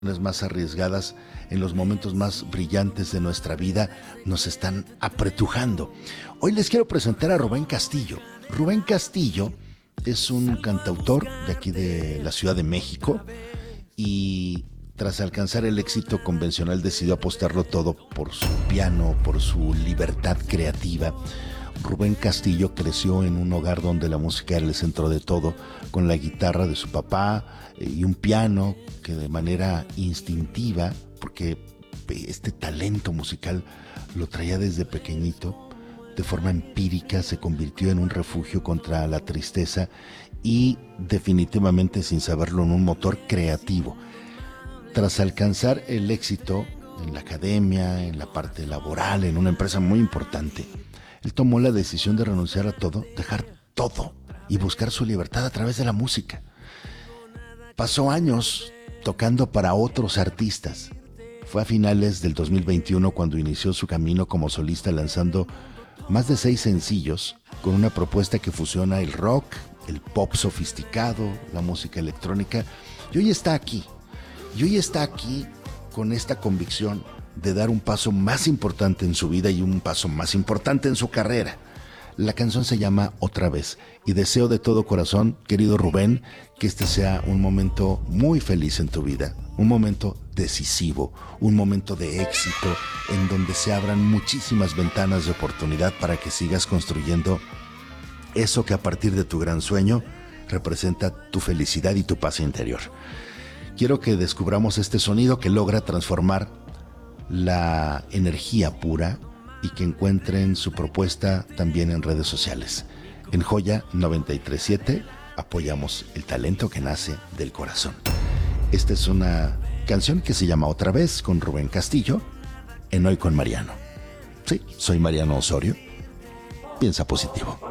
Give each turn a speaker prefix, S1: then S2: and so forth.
S1: más arriesgadas, en los momentos más brillantes de nuestra vida, nos están apretujando. Hoy les quiero presentar a Rubén Castillo. Rubén Castillo es un cantautor de aquí de la Ciudad de México y tras alcanzar el éxito convencional decidió apostarlo todo por su piano, por su libertad creativa. Rubén Castillo creció en un hogar donde la música era el centro de todo, con la guitarra de su papá y un piano que de manera instintiva, porque este talento musical lo traía desde pequeñito, de forma empírica se convirtió en un refugio contra la tristeza y definitivamente sin saberlo en un motor creativo. Tras alcanzar el éxito en la academia, en la parte laboral, en una empresa muy importante, él tomó la decisión de renunciar a todo, dejar todo y buscar su libertad a través de la música. Pasó años tocando para otros artistas. Fue a finales del 2021 cuando inició su camino como solista, lanzando más de 6 sencillos con una propuesta que fusiona el rock, el pop sofisticado, la música electrónica. Y hoy está aquí con esta convicción de dar un paso más importante en su vida y un paso más importante en su carrera. La canción se llama Otra Vez y deseo de todo corazón, querido Rubén, que este sea un momento muy feliz en tu vida, un momento decisivo, un momento de éxito en donde se abran muchísimas ventanas de oportunidad para que sigas construyendo eso que a partir de tu gran sueño representa tu felicidad y tu paz interior. Quiero que descubramos este sonido que logra transformar la energía pura y que encuentren su propuesta también en redes sociales. En Joya 93.7 apoyamos el talento que nace del corazón. Esta es una canción que se llama Otra Vez con Rubén Castillo en Hoy con Mariano. Sí, soy Mariano Osorio. Piensa positivo.